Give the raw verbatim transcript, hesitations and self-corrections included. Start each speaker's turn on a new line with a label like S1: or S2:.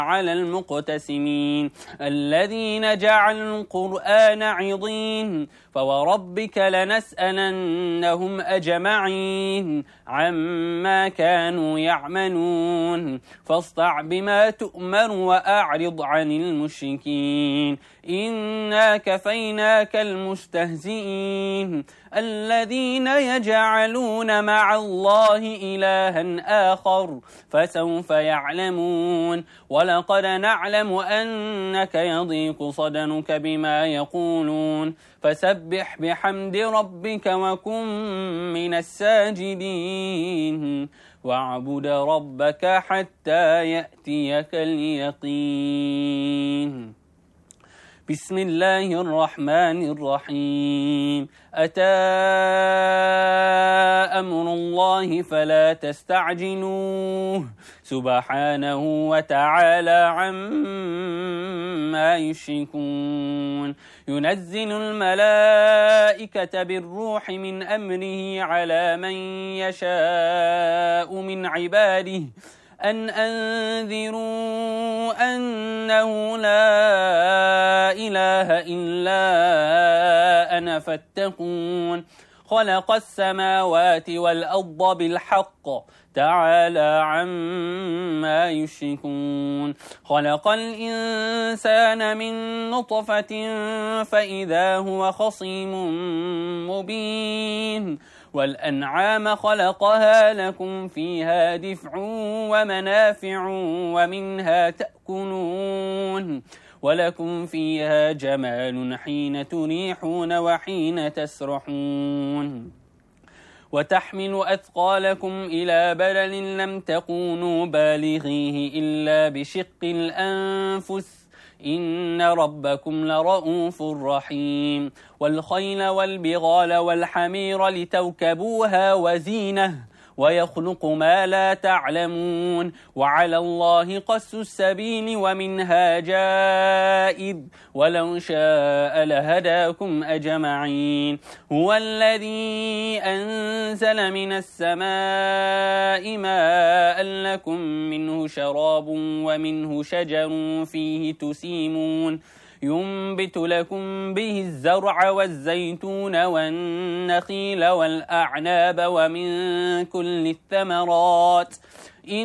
S1: على المقتسمين الذين جعلوا القرآن عضين فوربك لنسألنهم أجمعين عما كانوا يعملون فاصدع بما تؤمر وأعرض عن المشركين إنا كفيناك المستهزئين الذين يجعلون مع الله إلها آخر فسوف يعلمون ولقد نعلم أنك يضيق صدرك بما يقولون فسبح بحمد ربك وكن من الساجدين واعبد ربك حتى يأتيك اليقين. بسم الله الرحمن الرحيم أتى أمر الله فلا تستعجلوه سبحانه وتعالى عما يشركون ينزل الملائكة بالروح من أمره على من يشاء من عباده أن أنذروا أنه لا إله إلا أنا فاتقون خلق السماوات والأرض بالحق تعالى عما يشركون خلق الإنسان من نطفة فإذا هو خصيم مبين والأنعام خلقها لكم فيها دفع ومنافع ومنها تأكلون ولكم فيها جمال حين تريحون وحين تسرحون وتحمل أثقالكم إلى بلد لم تكونوا بالغيه إلا بشق الأنفس إن ربكم لرؤوف رحيم والخيل والبغال والحمير لتركبوها وزينة ويخلق ما لا تعلمون وعلى الله قص السبيل ومنها جائر ولو شاء لهداكم أجمعين هو الذي أنزل من السماء ماء لكم منه شراب ومنه شجر فيه تسيمون ينبت لكم به الزرع والزيتون والنخيل والأعناب ومن كل الثمرات